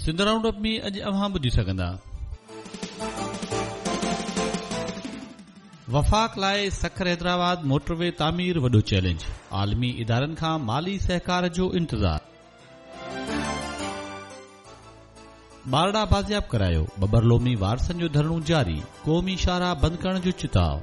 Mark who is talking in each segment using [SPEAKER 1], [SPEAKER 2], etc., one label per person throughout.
[SPEAKER 1] Sindh round up में अॼु अव्हां ॿुधी सघंदा। वफ़ाक़ लाइ सखर हैदराबाद मोटरवे तामीर वॾो चैलेंज, आलमी इदारनि खां माली सहकार जो इंतज़ार। बारड़ा बाज़ियाब करायो, बबरलोमी वारसनि जो धरणो जारी, क़ौमी शाहराह बंदि करण जो चिताव।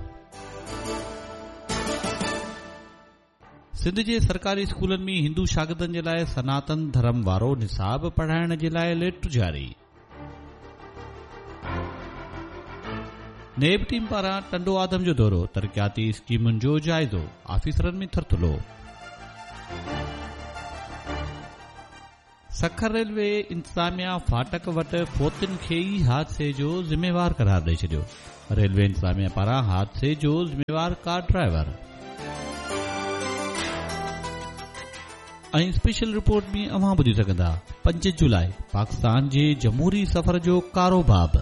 [SPEAKER 1] सिंध जे सरकारी स्कूलनि में हिंदू शागिर्दनि जे लाइ सनातन धर्म वारो निसाब पढ़ाइण जे लाइ लेटर जारी। नेब टीम पारां टंडो आदम जो दौरो, तरक़ियाती स्कीमुनि जो जाइज़ो, आफ़ीसरनि में थरथलो। सखर रेलवे इंतज़ामिया फाटक वटि फोतिन खे ई हादसे जो ज़िम्मेवार करार ॾेई छॾियो। रेलवे इंतज़ामिया पारां हादसे जो ज़िम्मेवार कार ड्राइवर। ऐं स्पेशल रिपोर्ट में अव्हां ॿुधी सघंदा। 5 जुलाई पाकिस्तान जे जमहूरी सफ़र जो कारोबाब।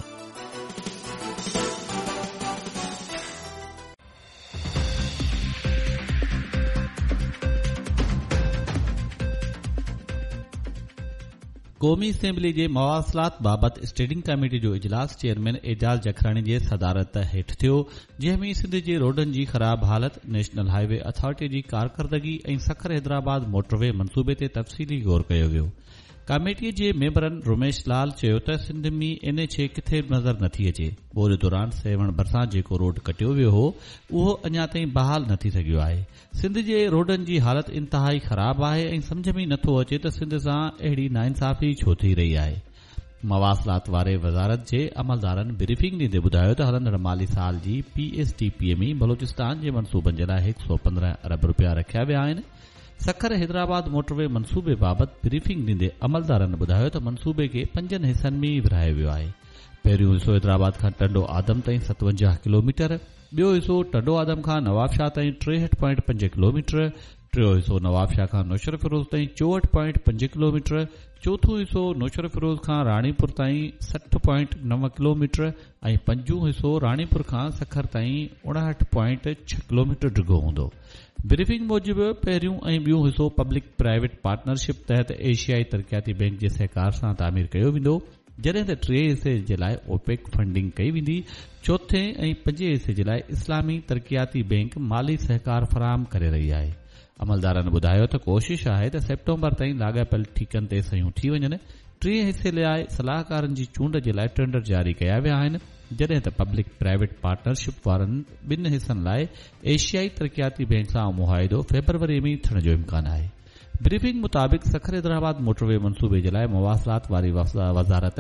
[SPEAKER 1] क़ौमी असेंबली जे मवासिलात बाबति स्टेडिंग कमेटी जो इजलास चेयरमैन एजाज जखरानी जे सदारत हेठि थियो, जंहिं में सिंध जे रोडनि जी ख़राब हालत, नेशनल हाईवे अथॉरिटी जी कारकर्दगी ऐं सखर हैदराबाद मोटरवे मंसूबे ते तफ़सीली गौर कयो वियो। कमेटीअ जे मेंबरनि रोमेश लाल चयो त सिंध में NH किथे नज़र नथी अचे। ॿोॾि दौरान सेवण भरिसां जेको रोड कटियो वियो हो उहो अञा ताईं बहाल न थी सघियो आहे। सिंध जे रोडनि जी हालत इंतहाई ख़राब आहे ऐं सम्झ में नथो अचे त सिंध सां अहिड़ी नाइंसाफ़ी छो थी रही आहे। मवासिलात वारे वज़ारत जे अमलदारनि ब्रीफिंग ॾींदे ॿुधायो त हलंदड़ माली साल जी PSDPME बलोचिस्तान जे मनसूबनि जे लाइ 115 अरब रुपया रखिया विया आहिनि। सखर हैदराबाद मोटरवे मंसूबे बाबति ब्रीफिंग ॾींदे अमलदारनि ॿुधायो त मंसूबे खे 5 हिसनि में विरहायो वियो आहे। पहिरियों हिसो हैदराबाद खां टंडो आदम ताईं 57 किलोमीटर, ॿियो हिसो टंडो आदम खां नवाबशाह ताईं 63.5 किलोमीटर, टियों हिसो नवाबशाह खां नौशर फिरोज ताईं 64.5 किलोमीटर, चौथों हिसो नौशर फिरोज खां राणीपुर ताईं 60.9 किलोमीटर ऐं पंजों हिसो राणीपुर खां सखर ताईं 59.6 किलोमीटर डिघो हूंदो। ब्रीफिंग मूजिबि पहिरियों ऐं ॿियों हिसो पब्लिक प्राइवेट पार्टनरशिप तहत एशियाई तरक़ियाती बैंक जे सहकार सां तामीर कयो वेंदो, जॾहिं त 3 हिसे जे लाइ ओपेक फंडिंग कई वेंदी। चौथे ऐं 5 हिसे जे लाइ इस्लामी तरक़ियाती बैंक माली सहकार फराहम करे रही आहे। अमलदारनि ॿुधायो त कोशिश आहे त सेप्टेम्बर ताईं लाॻापियल ठीकनि ते सयूं थी वञनि। 3 हिसे लाइ सलाहकारनि जी चूंड जे लाइ टेंडर जारी कया विया आहिनि, जॾहिं त पब्लिक प्राइवेट पार्टनरशिप वारनि 2 हिसनि लाइ एशियाई तरक़ियाती बैंक सां मुआहिदो फेबरवरी में थियण जो इम्कान आहे। ब्रीफिंग मुताबिक़ सखर हैदराबाद मोटरवे मंसूबे जे लाइ मवासिलात वारी वज़ारत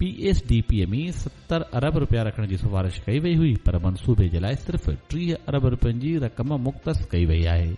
[SPEAKER 1] PSDPME 70 अरब रुपया रखण जी सिफारिश कई वई हुई, पर मंसूबे जे लाइ सिर्फ़ 30 अरब रुपयनि जी रक़म मुख़्तस कई वई आहे।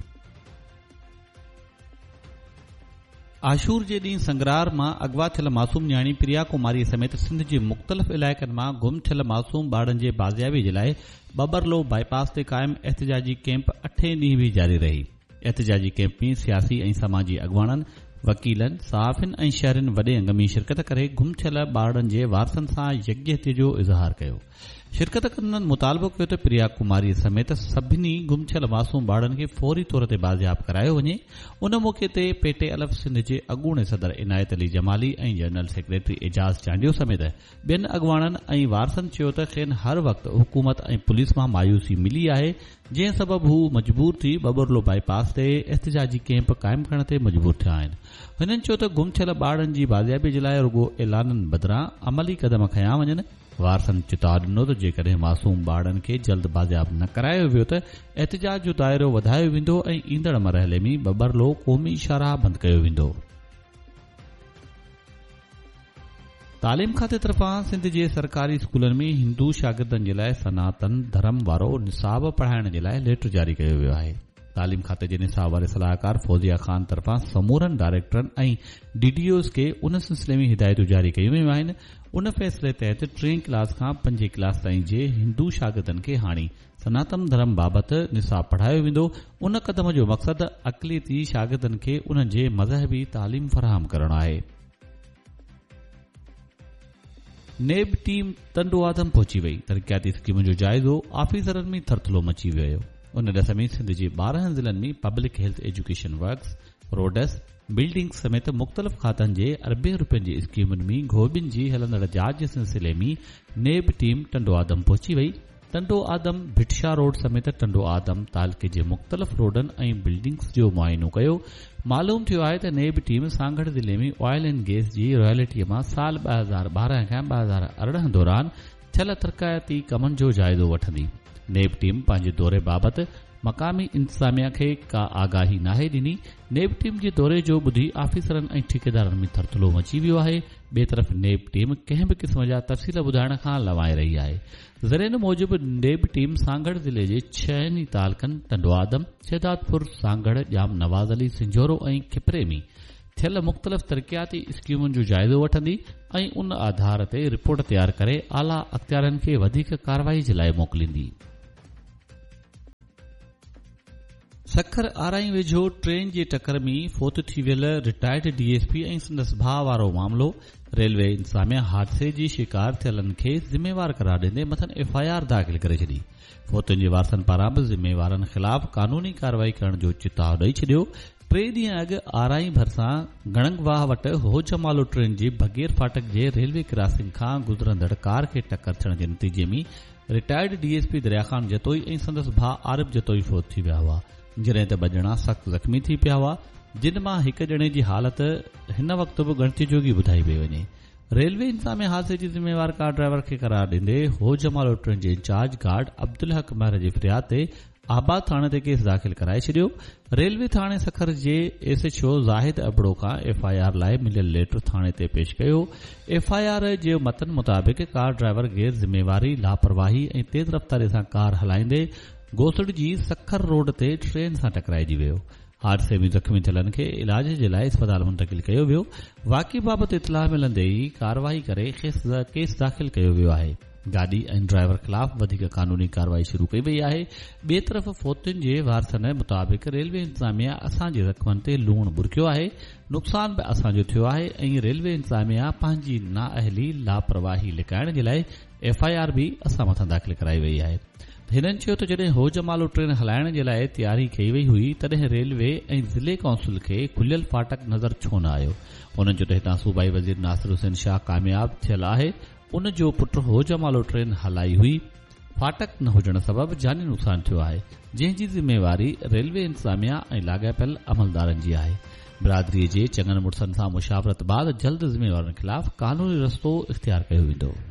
[SPEAKER 1] आशूर जे ॾींहुं संगरार मां अगवा थियल मासूम न्याणी प्रिया कुमारी समेत सिंध जे मुख़्तलिफ़ इलाइक़नि मां गुम थियल मासूम ॿारनि जे बाज़ियाबी जे लाइ बबरलो बाईपास ते क़ाइम एहतिजाजी कैंप 8 ॾींहं बि जारी रही। एहतिजाजी कैंप में सियासी ऐं समाजी अॻवाननि, वकीलनि, सहाफ़ियुनि ऐं शहरनि वॾे अंग में शिरकत करे गुम थियल ॿारनि जे वारसनि सां यकजहती जो इज़हार कयो। शिरकत कंदड़नि मुतालबो कयो त प्रिया कुमारी समेत सभिनी गुम थियल मासूम ॿारनि खे फौरी तौर ते बाज़ियाब करायो वञे। उन मौक़े ते पेटे अलफ सिंध जे अॻूणे सदर इनायत अली जमाली ऐं जनरल सेक्रेटरी एजाज चांडियो समेत ॿियनि अॻवाननि ऐं वारसनि चयो त खेनि हर वक़्तु हुकूमत ऐं पुलिस मां मायूसी मिली आहे, जंहिं सबबि हू मजबूर थी बबरलो बाईपास ते एहतिजाजी कैंप क़ाइमु करण ते मजबूर थिया आहिनि। हुननि चयो त गुम थियल ॿारनि जी बाज़ियाबी जे लाइ रुगो ऐलाननि बदिरां अमली क़दम खयां वञनि। वारसनि चिताव ॾिनो त जेकॾहिं मासूम ॿारनि खे जल्द बाज़ियाब न करायो वियो त एहतिजाज जो दाइरो वधायो वेंदो ऐं ईंदड़ मरहले में बबरलो क़ौमी शाहराह बंदि कयो वेंदो। तालीम खाते तरफ़ां सिंध जे सरकारी स्कूलनि में हिंदू शागिर्दनि जे लाइ सनातन धर्म वारो निसाब पढ़ाइण जे लाइ लेटर जारी कयो वियो आहे। तालीम खाते जे निसाब वारे सलाहकार फौजिया खान तरफ़ां समूरनि डायरेक्टरनि ऐं DDOs खे उन सिलसिले में हिदायतूं जारी कयूं वयूं आहिनि। उन फ़ैसिले तहत 3 क्लास खां 5 क्लास ताईं जे हिंदू शागिर्दनि खे हाणे सनातन धर्म बाबति निसाब पढ़ायो वेंदो। उन क़दम जो मक़सदु अक़लियती शागिर्दनि खे उन्हनि जे मज़हबी तालीम फराहम करणु आहे। नेब टीम टंडो आदम पहुची वई, तरक़ियाती स्कीमुनि जो जाइज़ो, आफ़ीसरनि में थरथलो मची वियो। उन ॾिस में सिंध जे 12 ज़िलनि में public health education works, roads, building समेत मुख़्तलिफ़ खातनि जे अरबे रुपयनि जी स्कीमुनि में घोबियुनि जी हलंदड़ जांच जे सिलसिले में नेब टीम टंडो आदम पहुची वई। टंडो आदम भिटशा रोड समेत टंडो आदम तालके जे मुख़्तलिफ़ रोडनि ऐं बिल्डिंग्स जो मुआइनो कयो। मालूम थियो आहे त नेब टीम सांगड़ ज़िले में ऑयल एंड गैस जी रॉयल्टीअ मां साल 2012 खां 2018 दौरान थियल तरक़ायाती कमनि जो जाइज़ो वठंदी। नेब टीम पंहिंजे दौरे बाबति मक़ामी इंतज़ामिया खे का आगाही नाहे ॾिनी। नेब टीम जे दौरे जो ॿुधी ऑफिसरनि ऐं ठेकेदारनि में थरथलो मची वियो आहे। ॿिए तरफ़ नेब टीम कंहिं बि क़िस्म जा तफ़सील ॿुधाइण खां लवाए रही आहे। ज़रियनि मूजिबि नेब टीम सांगड़ ज़िले जे 6 तालकनि टंडो आदम, शहदादपुर, सांगड़, जाम नवाज़ अली, सिंजोरो ऐं खिपरे में थियल मुख़्तलिफ़ तरक़ियाती स्कीमुनि जो जाइज़ो वठंदी ऐं उन आधार ते रिपोर्ट तयारु करे आला अख़्तियारनि खे वधीक कार्रवाई जे लाइ मोकिलींदी। सखर आराई वेझो ट्रेन जे टकर में फोत थी वियल रिटायर्ड डीएसपी ऐं संदसि भाउ वारो मामिलो। रेलवे इंतज़ामिया हादसे जी शिकार थियलनि खे ज़िम्मेवार करार ॾींदे मथनि एफआईआर दाख़िल करे छॾी। फोतुनि जे वारसनि पारां बि ज़िम्मेवारनि ख़िलाफ़ कानूनी कार्रवाई करण जो चिताव ॾेई छॾियो। 3 ॾींहं अॻु आराई भरिसां गणंगवाह वटि होजमालो ट्रेन जी बगेर फाटक जे रेलवे क्रॉसिंग खां गुज़रंदड़ कार खे टक्कर थियण जे नतीजे में रिटायर्ड डीएसपी दरियाखान जतोई ऐं संदसि भाउ आरिफ जतोई फोत थी विया हुआ, जॾहिं त ॿ ॼणा सख़्त ज़ख़्मी थी पिया हुआ, जिन मां हिक ॼणे जी हालत हिन वक़्त बि ॻणती जोगी ॿुधाई पई वञे। रेलवे इंतज़ामिया हादसे जी ज़िम्मेवार कार ड्राइवर खे करार ॾींदे होजमालो ट्रेन जे इंचार्ज गार्ड अब्दुल हक महर जी फ़रियाद ते आबाद थाणे ते केस दाख़िल कराए छॾियो। रेलवे थाणे सखर जे एसएचओ ज़ाहिद अबड़ो खां एफआईआर लाइ मिलियल लेटर थाणे ते पेश कयो। एफआईआर जे मतन मुताबिक़ कार ड्राइवर गैर ज़िम्मेवारी, लापरवाही ऐं तेज़ रफ़्तारी सां कार हलाईंदे गोसड़ जी सखर रोड ते ट्रेन सां टकराइजी वियो। हादसे में ज़ख़्मी थियलनि खे इलाज जे लाइ अस्पताल मुंतक़िल कयो वियो। वाक़ई बाबति इतलाह मिलंदे ई कार्रवाई करे केस दाख़िल कयो वियो आहे। गाॾी ऐं ड्राइवर ख़िलाफ़ वधीक कानूनी कार्रवाई शुरू कई वई आहे। ॿिए तरफ़ फोतुनि जे वारसनि मुताबिक़ रेलवे इंतज़ामिया असांजे ज़ख़्मनि ते लूण बुरकियो आहे, नुक़सान बि असांजो थियो आहे ऐं रेलवे इंतज़ामिया पंहिंजी नाअहली, लापरवाही लिकाइण जे लाइ एफआईआर बि असां मथां दाख़िल कराई वई आहे। हिननि चयो त जॾहिं होजमालो ट्रेन हलाइण जे लाइ तयारी कई वई हुई तॾहिं रेलवे ऐं ज़िले काउंसिल खे खुलियल फाटक नज़र छो न आयो। उन्हनि चयो त हितां सूबाई वज़ीर नासिर हुसैन शाह कामयाब थियल आहे। उन जो पुटु होजमालो ट्रेन हलाई हुई। फाटक न हुजण सबबि जानी नुक़सान थियो आहे, जंहिं जी ज़िम्मेवारी रेलवे इंतज़ामिया ऐं लाॻापियल अमलदारनि जी आहे। बिरादरीअ जे चङनि मुड़सनि सां मुशावरत बाद जल्द ज़िम्मेवारनि ख़िलाफ़ कानूनी रस्तो इख़्तियार कयो वेंदो।